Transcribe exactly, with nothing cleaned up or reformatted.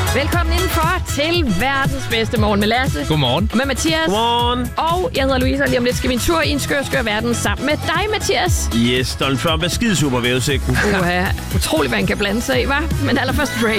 Velkommen indenfor til verdens bedste morgen med Lasse. Godmorgen. Med Mathias. Godmorgen. Og jeg hedder Louise, og lige om lidt skal vi en tur i en skør, skør verden sammen med dig, Mathias. Yes, Donald Trump er skide super ved udsigten. Uha, utroligt, hvad han kan blande sig i, hva'? Men allerførst Drake.